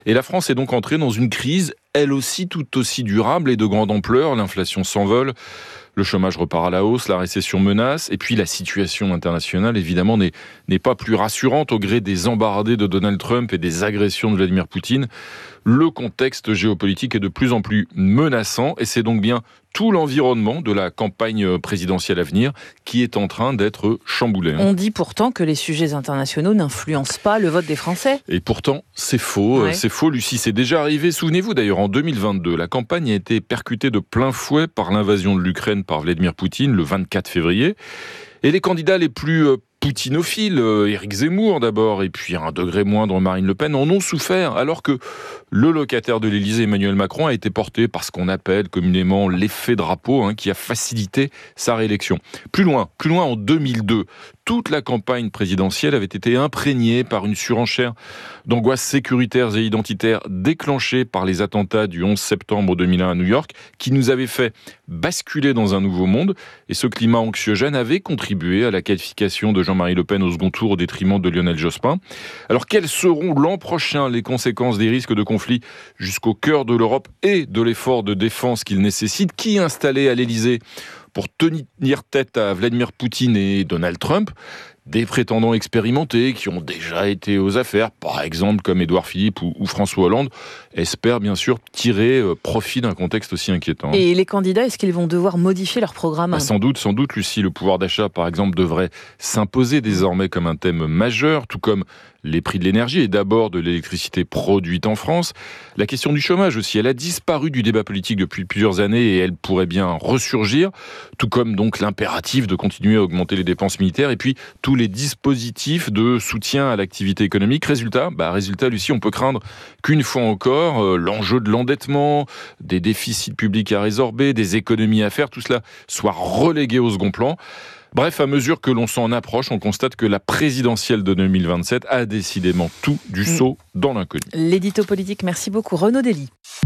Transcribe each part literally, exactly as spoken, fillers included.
Et la France est donc entrée dans une crise, elle aussi tout aussi durable et de grande ampleur. L'inflation s'envole, le chômage repart à la hausse, la récession menace. Et puis la situation internationale, évidemment, n'est, n'est pas plus rassurante au gré des embardées de Donald Trump et des agressions de Vladimir Poutine. Le contexte géopolitique est de plus en plus menaçant et c'est donc bien tout l'environnement de la campagne présidentielle à venir qui est en train d'être chamboulé. On dit pourtant que les sujets internationaux n'influencent pas le vote des Français. Et pourtant, c'est faux. Ouais. C'est faux, Lucie. C'est déjà arrivé. Souvenez-vous d'ailleurs, en deux mille vingt-deux, la campagne a été percutée de plein fouet par l'invasion de l'Ukraine par Vladimir Poutine le vingt-quatre février. Et les candidats les plus poutinophiles, Éric Zemmour d'abord, et puis à un degré moindre Marine Le Pen, en ont souffert, alors que le locataire de l'Élysée, Emmanuel Macron, a été porté par ce qu'on appelle communément l'effet drapeau, hein, qui a facilité sa réélection. Plus loin, plus loin en deux mille deux, toute la campagne présidentielle avait été imprégnée par une surenchère d'angoisses sécuritaires et identitaires déclenchées par les attentats du onze septembre deux mille un à New York, qui nous avaient fait basculer dans un nouveau monde. Et ce climat anxiogène avait contribué à la qualification de Jean-Marie Le Pen au second tour au détriment de Lionel Jospin. Alors quelles seront l'an prochain les conséquences des risques de conflit jusqu'au cœur de l'Europe et de l'effort de défense qu'il nécessite? Qui installé à l'Élysée pour tenir tête à Vladimir Poutine et Donald Trump? Des prétendants expérimentés qui ont déjà été aux affaires, par exemple comme Édouard Philippe ou, ou François Hollande, espèrent bien sûr tirer euh, profit d'un contexte aussi inquiétant. Et les candidats, est-ce qu'ils vont devoir modifier leur programme ? bah, Sans doute, sans doute, Lucie. Le pouvoir d'achat, par exemple, devrait s'imposer désormais comme un thème majeur, tout comme les prix de l'énergie et d'abord de l'électricité produite en France. La question du chômage aussi, elle a disparu du débat politique depuis plusieurs années et elle pourrait bien ressurgir, tout comme donc l'impératif de continuer à augmenter les dépenses militaires et puis tous les dispositifs de soutien à l'activité économique. Résultat, bah résultat, Lucie, on peut craindre qu'une fois encore, euh, l'enjeu de l'endettement, des déficits publics à résorber, des économies à faire, tout cela soit relégué au second plan. Bref, à mesure que l'on s'en approche, on constate que la présidentielle de deux mille vingt-sept a décidément tout du saut dans l'inconnu. L'édito politique, merci beaucoup. Renaud Dely.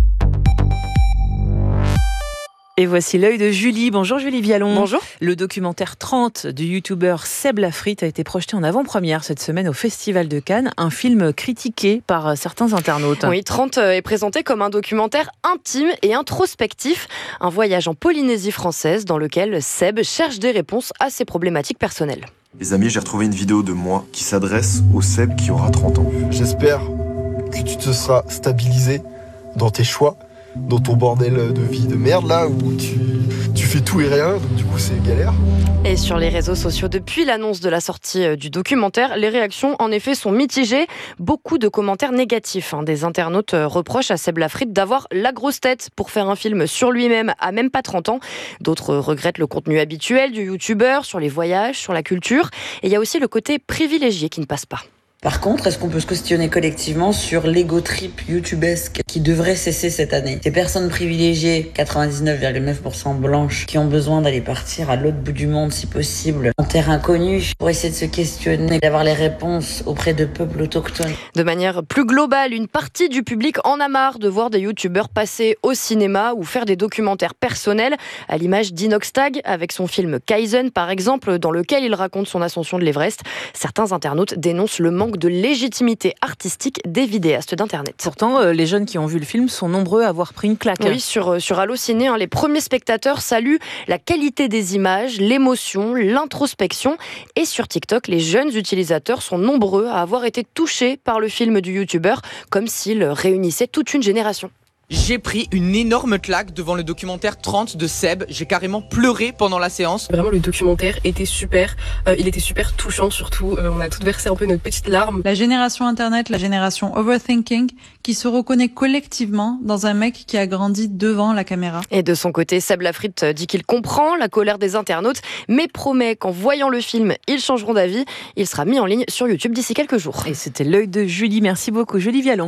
Et voici l'œil de Julie. Bonjour Julie Vialon. Bonjour. Le documentaire trente du youtubeur Seb Lafrite a été projeté en avant-première cette semaine au Festival de Cannes, un film critiqué par certains internautes. Oui, trente est présenté comme un documentaire intime et introspectif, un voyage en Polynésie française dans lequel Seb cherche des réponses à ses problématiques personnelles. Les amis, j'ai retrouvé une vidéo de moi qui s'adresse au Seb qui aura trente ans. J'espère que tu te seras stabilisé dans tes choix, dans ton bordel de vie de merde là où tu, tu fais tout et rien, donc du coup c'est galère. Et sur les réseaux sociaux, depuis l'annonce de la sortie du documentaire, les réactions en effet sont mitigées. Beaucoup de commentaires négatifs. Hein. Des internautes reprochent à Seb Lafrite d'avoir la grosse tête pour faire un film sur lui-même à même pas trente ans. D'autres regrettent le contenu habituel du youtubeur sur les voyages, sur la culture. Et il y a aussi le côté privilégié qui ne passe pas. Par contre, est-ce qu'on peut se questionner collectivement sur l'ego trip youtubesque qui devrait cesser cette année ? Ces personnes privilégiées, quatre-vingt-dix-neuf virgule neuf pour cent blanches, qui ont besoin d'aller partir à l'autre bout du monde si possible, en terre inconnue, pour essayer de se questionner, d'avoir les réponses auprès de peuples autochtones. De manière plus globale, une partie du public en a marre de voir des youtubeurs passer au cinéma ou faire des documentaires personnels, à l'image d'Inoxtag, avec son film Kaizen par exemple, dans lequel il raconte son ascension de l'Everest. Certains internautes dénoncent le manque de légitimité artistique des vidéastes d'Internet. Pourtant, euh, les jeunes qui ont vu le film sont nombreux à avoir pris une claque. Oui, sur, sur Allociné, hein, les premiers spectateurs saluent la qualité des images, l'émotion, l'introspection. Et sur TikTok, les jeunes utilisateurs sont nombreux à avoir été touchés par le film du youtubeur, comme s'il réunissait toute une génération. J'ai pris une énorme claque devant le documentaire trente de Seb. J'ai carrément pleuré pendant la séance. Vraiment, le documentaire était super. Euh, il était super touchant, surtout. Euh, on a toutes versé un peu notre petite larme. La génération Internet, la génération overthinking, qui se reconnaît collectivement dans un mec qui a grandi devant la caméra. Et de son côté, Seb Lafrite dit qu'il comprend la colère des internautes, mais promet qu'en voyant le film, ils changeront d'avis. Il sera mis en ligne sur YouTube d'ici quelques jours. Et c'était l'œil de Julie. Merci beaucoup, Julie Vialon.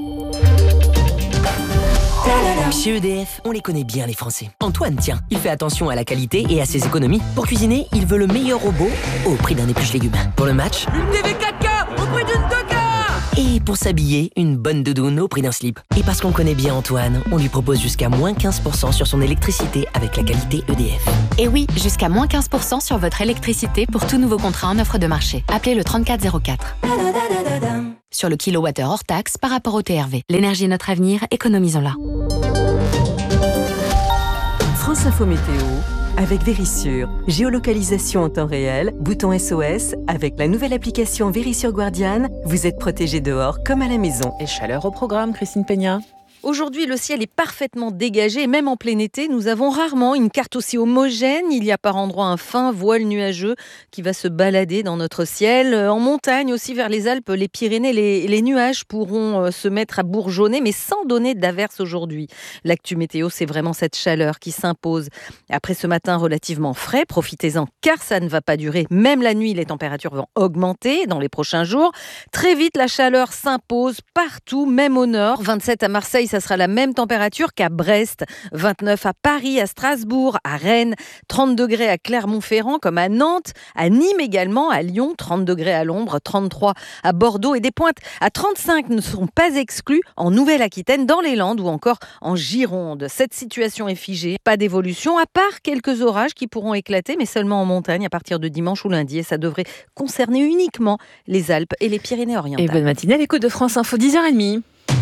Chez E D F, on les connaît bien les Français. Antoine, tiens, il fait attention à la qualité et à ses économies. Pour cuisiner, il veut le meilleur robot au prix d'un épluche légumes. Pour le match, une T V quatre K au prix d'une deux K. Et pour s'habiller, une bonne doudoune au prix d'un slip. Et parce qu'on connaît bien Antoine, on lui propose jusqu'à moins quinze pour cent sur son électricité avec la qualité E D F. Et oui, jusqu'à moins quinze pour cent sur votre électricité pour tout nouveau contrat en offre de marché. Appelez le trente-quatre zéro quatre. sur le kilowattheure hors taxe par rapport au T R V. L'énergie est notre avenir, économisons-la. France Info Météo avec Vérissure. Géolocalisation en temps réel, bouton S O S. Avec la nouvelle application Vérissure Guardian, vous êtes protégé dehors comme à la maison. Et chaleur au programme, Christine Peña. Aujourd'hui, le ciel est parfaitement dégagé, et même en plein été, nous avons rarement une carte aussi homogène. Il y a par endroits un fin voile nuageux qui va se balader dans notre ciel. En montagne, aussi vers les Alpes, les Pyrénées, les, les nuages pourront se mettre à bourgeonner, mais sans donner d'averse aujourd'hui. L'actu météo, c'est vraiment cette chaleur qui s'impose. Après ce matin relativement frais, profitez-en car ça ne va pas durer. Même la nuit, les températures vont augmenter dans les prochains jours. Très vite, la chaleur s'impose partout, même au nord. vingt-sept à Marseille, ça sera la même température qu'à Brest, vingt-neuf à Paris, à Strasbourg, à Rennes, trente degrés à Clermont-Ferrand comme à Nantes, à Nîmes également, à Lyon, trente degrés à l'ombre, trente-trois à Bordeaux et des pointes à trente-cinq ne seront pas exclues en Nouvelle-Aquitaine, dans les Landes ou encore en Gironde. Cette situation est figée, pas d'évolution à part quelques orages qui pourront éclater mais seulement en montagne à partir de dimanche ou lundi et ça devrait concerner uniquement les Alpes et les Pyrénées-Orientales. Et bonne matinée à l'écoute de France Info, dix heures trente.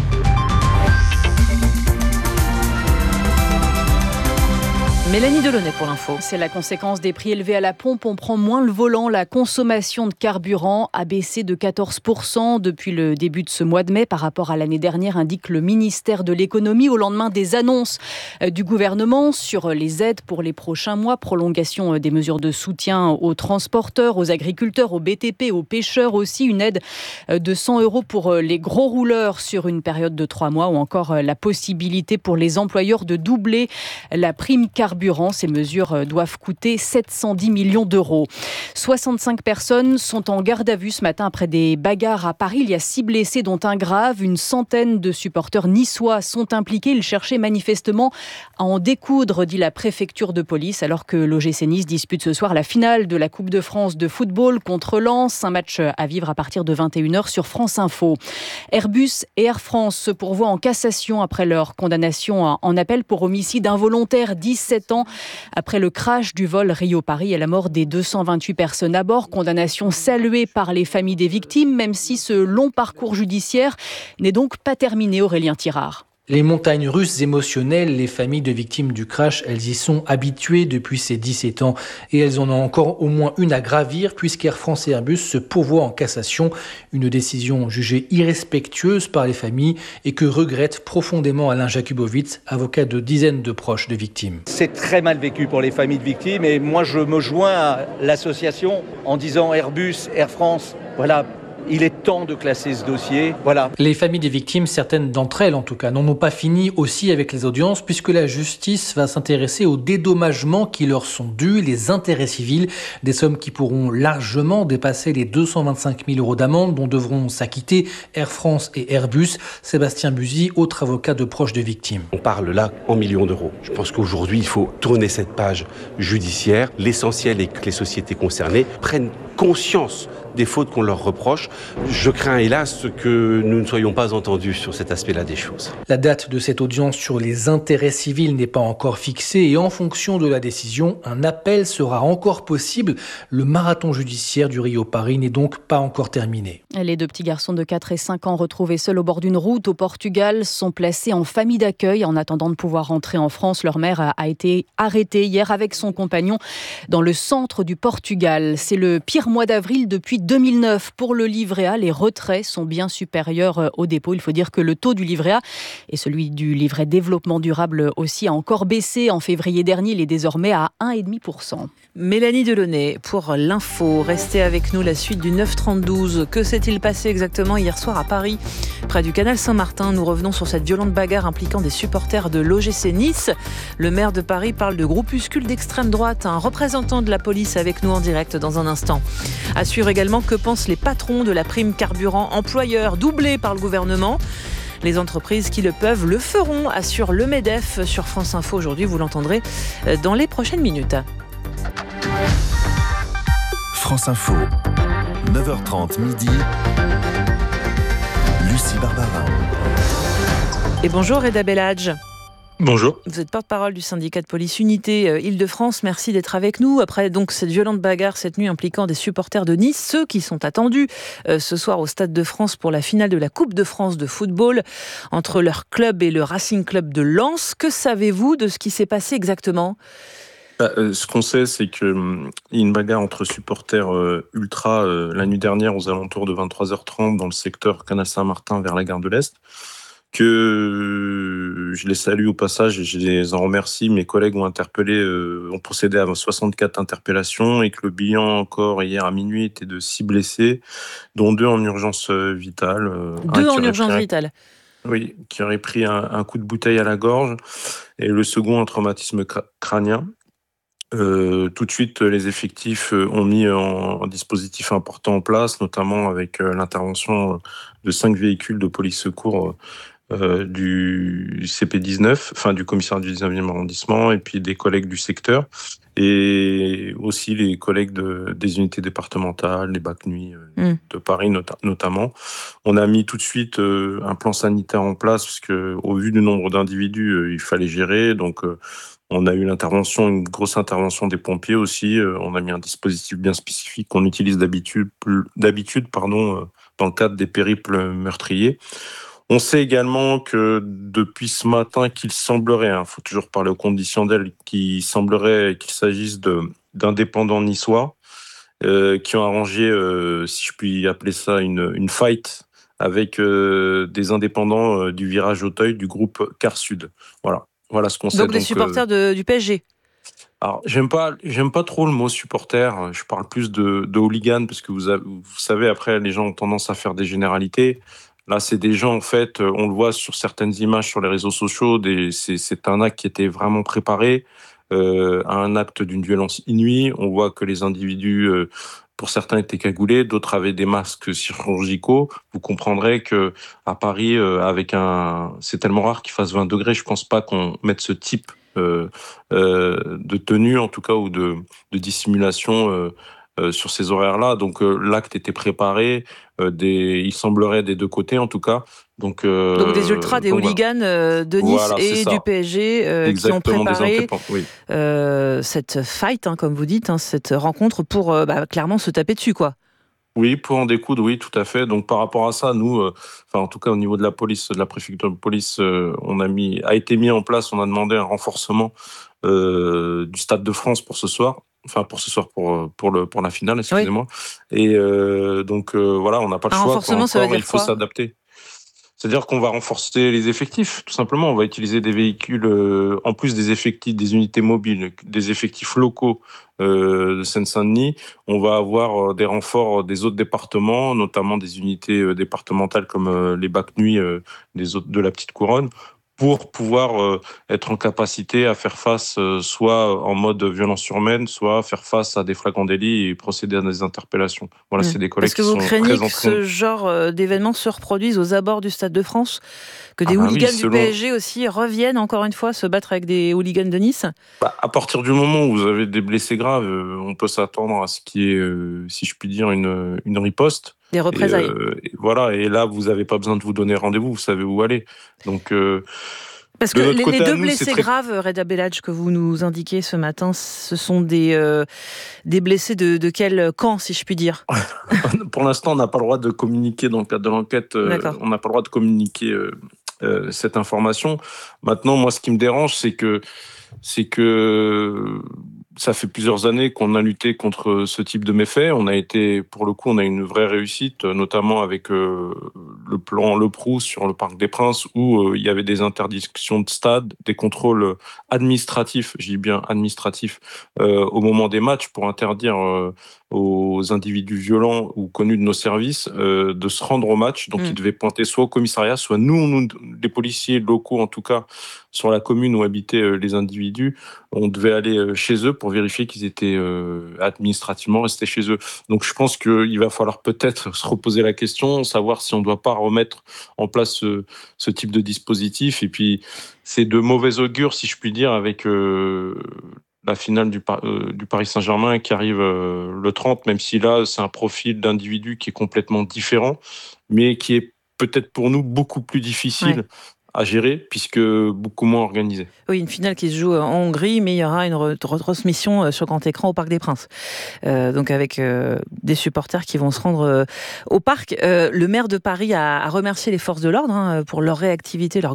Mélanie Delaunay pour l'info. C'est la conséquence des prix élevés à la pompe. On prend moins le volant. La consommation de carburant a baissé de quatorze pour cent depuis le début de ce mois de mai par rapport à l'année dernière, indique le ministère de l'économie au lendemain des annonces du gouvernement sur les aides pour les prochains mois. Prolongation des mesures de soutien aux transporteurs, aux agriculteurs, aux B T P, aux pêcheurs aussi. Une aide de cent euros pour les gros rouleurs sur une période de trois mois ou encore la possibilité pour les employeurs de doubler la prime carburant. Ces mesures doivent coûter sept cent dix millions d'euros. soixante-cinq personnes sont en garde à vue ce matin après des bagarres à Paris. Il y a six blessés, dont un grave. Une centaine de supporters niçois sont impliqués. Ils cherchaient manifestement à en découdre, dit la préfecture de police, alors que l'O G C Nice dispute ce soir la finale de la Coupe de France de football contre Lens. Un match à vivre à partir de vingt et une heures sur France Info. Airbus et Air France se pourvoient en cassation après leur condamnation en appel pour homicide involontaire. dix-sept ans après le crash du vol Rio-Paris et la mort des deux cent vingt-huit personnes à bord. Condamnation saluée par les familles des victimes, même si ce long parcours judiciaire n'est donc pas terminé, Aurélien Tirard. Les montagnes russes émotionnelles, les familles de victimes du crash, elles y sont habituées depuis ces dix-sept ans et elles en ont encore au moins une à gravir puisqu'Air France et Airbus se pourvoient en cassation. Une décision jugée irrespectueuse par les familles et que regrette profondément Alain Jakubowicz, avocat de dizaines de proches de victimes. C'est très mal vécu pour les familles de victimes et moi je me joins à l'association en disant Airbus, Air France, voilà. Il est temps de classer ce dossier. Voilà. Les familles des victimes, certaines d'entre elles en tout cas, n'en ont pas fini aussi avec les audiences puisque la justice va s'intéresser aux dédommagements qui leur sont dus, les intérêts civils, des sommes qui pourront largement dépasser les deux cent vingt-cinq mille euros d'amende dont devront s'acquitter Air France et Airbus. Sébastien Buzy, autre avocat de proches de victimes. On parle là en millions d'euros. Je pense qu'aujourd'hui, il faut tourner cette page judiciaire. L'essentiel est que les sociétés concernées prennent conscience des fautes qu'on leur reproche. Je crains hélas que nous ne soyons pas entendus sur cet aspect-là des choses. La date de cette audience sur les intérêts civils n'est pas encore fixée et en fonction de la décision, un appel sera encore possible. Le marathon judiciaire du Rio-Paris n'est donc pas encore terminé. Les deux petits garçons de quatre et cinq ans retrouvés seuls au bord d'une route au Portugal sont placés en famille d'accueil en attendant de pouvoir rentrer en France. Leur mère a été arrêtée hier avec son compagnon dans le centre du Portugal. C'est le pire mois d'avril depuis deux mille neuf. Pour le livret A, les retraits sont bien supérieurs au dépôt. Il faut dire que le taux du livret A et celui du livret développement durable aussi a encore baissé. En février dernier, il est désormais à un virgule cinq pour cent. Mélanie Delaunay pour l'info. Restez avec nous, la suite du neuf trente-douze. Que s'est-il passé exactement hier soir à Paris, près du canal Saint-Martin? Nous revenons sur cette violente bagarre impliquant des supporters de l'O G C Nice. Le maire de Paris parle de groupuscule d'extrême droite. Un représentant de la police avec nous en direct dans un instant. À suivre également que pensent les patrons de la prime carburant employeur doublée par le gouvernement. Les entreprises qui le peuvent le feront, assure le MEDEF sur France Info aujourd'hui. Vous l'entendrez dans les prochaines minutes. France Info, neuf heures trente midi, Lucie Barbarin. Et bonjour Reda Bellage. Bonjour. Vous êtes porte-parole du syndicat de police Unité euh, Île-de-France. Merci d'être avec nous. Après donc cette violente bagarre cette nuit impliquant des supporters de Nice, ceux qui sont attendus euh, ce soir au Stade de France pour la finale de la Coupe de France de football entre leur club et le Racing Club de Lens. Que savez-vous de ce qui s'est passé exactement ? Bah, euh, ce qu'on sait, c'est qu'il hum, y a une bagarre entre supporters euh, ultra euh, la nuit dernière aux alentours de vingt-trois heures trente dans le secteur Canal Saint-Martin vers la gare de l'Est. Que je les salue au passage et je les en remercie. Mes collègues ont interpellé, euh, ont procédé à soixante-quatre interpellations et que le bilan encore hier à minuit était de six blessés, dont deux en urgence vitale. Euh, deux en urgence un... vitale. Oui, qui aurait pris un, un coup de bouteille à la gorge et le second un traumatisme crânien. Euh, tout de suite, les effectifs ont mis en, un dispositif important en place, notamment avec euh, l'intervention de cinq véhicules de police secours euh, du C P dix-neuf, enfin du commissariat du dix-neuvième arrondissement, et puis des collègues du secteur, et aussi les collègues de, des unités départementales, les B A C Nuit euh, mmh. de Paris not- notamment. On a mis tout de suite euh, un plan sanitaire en place, parce que au vu du nombre d'individus, euh, il fallait gérer, donc euh, on a eu l'intervention, une grosse intervention des pompiers aussi. Euh, on a mis un dispositif bien spécifique qu'on utilise d'habitude, d'habitude pardon, euh, dans le cadre des périples meurtriers. On sait également que depuis ce matin qu'il semblerait, il hein, faut toujours parler aux conditionnels, qu'il semblerait qu'il s'agisse de, d'indépendants niçois euh, qui ont arrangé, euh, si je puis appeler ça, une, une fight avec euh, des indépendants euh, du virage Auteuil du groupe Car Sud. Voilà. Voilà ce qu'on sait. Donc les supporters euh... de, du P S G. Alors j'aime pas, j'aime pas trop le mot supporter. Je parle plus de, de hooligan parce que vous, avez, vous savez après les gens ont tendance à faire des généralités. Là c'est des gens en fait, on le voit sur certaines images sur les réseaux sociaux. Des, c'est, c'est un acte qui était vraiment préparé, euh, à un acte d'une violence inouïe. On voit que les individus euh, pour certains étaient cagoulés, d'autres avaient des masques chirurgicaux. Vous comprendrez que à Paris, euh, avec un, c'est tellement rare qu'il fasse vingt degrés. Je pense pas qu'on mette ce type euh, euh, de tenue, en tout cas, ou de, de dissimulation euh, euh, sur ces horaires-là. Donc euh, l'acte était préparé. Euh, des, il semblerait des deux côtés, en tout cas. Donc, euh, donc des ultras, des hooligans euh, de Nice voilà, et du P S G euh, qui ont préparé oui. euh, cette fight, hein, comme vous dites, hein, cette rencontre pour euh, bah, clairement se taper dessus, quoi. Oui, pour en découdre, oui, tout à fait. Donc par rapport à ça, nous, euh, enfin en tout cas au niveau de la police, de la préfecture de police, euh, on a mis, a été mis en place, on a demandé un renforcement euh, du Stade de France pour ce soir. Enfin, pour ce soir, pour, pour, le, pour la finale, excusez-moi. Oui. Et euh, donc, euh, voilà, on n'a pas le un choix. Renforcement, encore, ça veut dire il faut quoi s'adapter. C'est-à-dire qu'on va renforcer les effectifs, tout simplement. On va utiliser des véhicules, euh, en plus des effectifs, des unités mobiles, des effectifs locaux euh, de Seine-Saint-Denis. On va avoir euh, des renforts des autres départements, notamment des unités euh, départementales comme euh, les B A C Nuit euh, des autres, de la Petite Couronne, pour pouvoir euh, être en capacité à faire face euh, soit en mode violence urbaine, soit faire face à des flagrants délits et procéder à des interpellations. Voilà, mmh. c'est des collègues qui sont très Est-ce que vous craignez que ce genre euh, d'événements se reproduisent aux abords du Stade de France ? Que des ah hooligans bah oui, selon... du P S G aussi reviennent encore une fois se battre avec des hooligans de Nice ? Bah, à partir du moment où vous avez des blessés graves, euh, on peut s'attendre à ce qu'il y ait, euh, si je puis dire, une, une riposte. Des représailles. Et, euh, et voilà, et là, vous n'avez pas besoin de vous donner rendez-vous, vous savez où aller. Donc, euh, Parce que les, les deux nous, blessés très... graves, Reda Belhadj, que vous nous indiquez ce matin, ce sont des, euh, des blessés de, de quel camp, si je puis dire ? Pour l'instant, on n'a pas le droit de communiquer dans le cadre de l'enquête. Euh, on n'a pas le droit de communiquer euh, euh, cette information. Maintenant, moi, ce qui me dérange, c'est que, c'est que ça fait plusieurs années qu'on a lutté contre ce type de méfaits. On a été, pour le coup, on a une vraie réussite, notamment avec euh, le plan Le Prou sur le Parc des Princes, où euh, il y avait des interdictions de stade, des contrôles administratifs, je dis bien administratifs, euh, au moment des matchs pour interdire euh, aux individus violents ou connus de nos services euh, de se rendre au match. Donc, mmh. ils devaient pointer soit au commissariat, soit nous, nous, les policiers locaux en tout cas, sur la commune où habitaient euh, les individus, on devait aller euh, chez eux pour vérifier qu'ils étaient euh, administrativement restés chez eux. Donc je pense qu'il va falloir peut-être se reposer la question, savoir si on ne doit pas remettre en place ce, ce type de dispositif. Et puis c'est de mauvais augure, si je puis dire, avec euh, la finale du, euh, du Paris Saint-Germain qui arrive euh, le trente, même si là c'est un profil d'individu qui est complètement différent, mais qui est peut-être pour nous beaucoup plus difficile ouais. à gérer puisque beaucoup moins organisée. Oui, une finale qui se joue en Hongrie, mais il y aura une retransmission sur grand écran au Parc des Princes. Euh, donc avec euh, des supporters qui vont se rendre euh, au parc. Euh, le maire de Paris a, a remercié les forces de l'ordre hein, pour leur réactivité, leur